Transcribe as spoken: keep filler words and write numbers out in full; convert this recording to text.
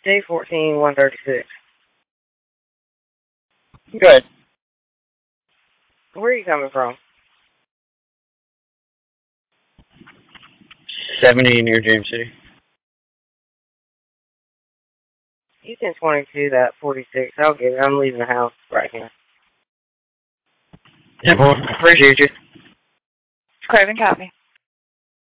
Day fourteen, one thirty-six. Good. Where are you coming from? seventy near James City. You can twenty-two that forty-six. I'll get it. I'm leaving the house right now. Yeah, boy. Appreciate you. Craven copy.